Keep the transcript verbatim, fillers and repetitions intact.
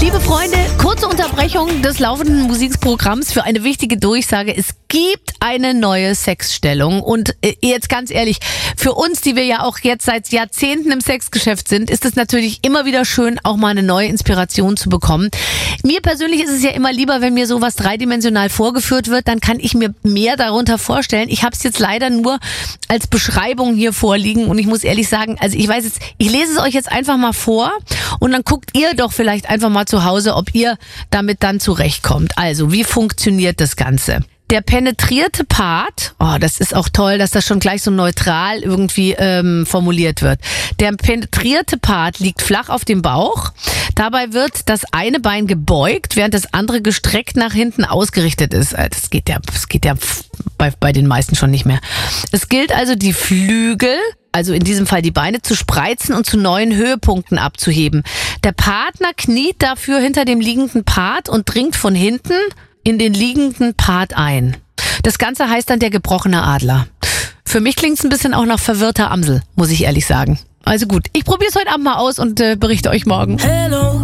Liebe Freunde, kurze Unterbrechung des laufenden Musikprogramms für eine wichtige Durchsage. Es gibt eine neue Sexstellung und äh, jetzt ganz ehrlich, für uns, die wir ja auch jetzt seit Jahrzehnten im Sexgeschäft sind, ist es natürlich immer wieder schön, auch mal eine neue Inspiration zu bekommen. Mir persönlich ist es ja immer lieber, wenn mir sowas dreidimensional vorgeführt wird, dann kann ich mir mehr darunter vorstellen. Ich habe es jetzt leider nur als Beschreibung hier vorliegen und ich muss ehrlich sagen, also ich weiß jetzt, ich lese es euch jetzt einfach mal vor und dann guckt ihr doch vielleicht einfach mal zu Hause, ob ihr damit dann zurechtkommt. Also, wie funktioniert das Ganze? Der penetrierte Part, oh, das ist auch toll, dass das schon gleich so neutral irgendwie ähm, formuliert wird. Der penetrierte Part liegt flach auf dem Bauch. Dabei wird das eine Bein gebeugt, während das andere gestreckt nach hinten ausgerichtet ist. Das geht ja, das geht ja bei, bei den meisten schon nicht mehr. Es gilt also, die Flügel, also in diesem Fall die Beine, zu spreizen und zu neuen Höhepunkten abzuheben. Der Partner kniet dafür hinter dem liegenden Part und dringt von hinten in den liegenden Part ein. Das Ganze heißt dann der gebrochene Adler. Für mich klingt es ein bisschen auch nach verwirrter Amsel, muss ich ehrlich sagen. Also gut, ich probiere es heute Abend mal aus und äh, berichte euch morgen. Hello.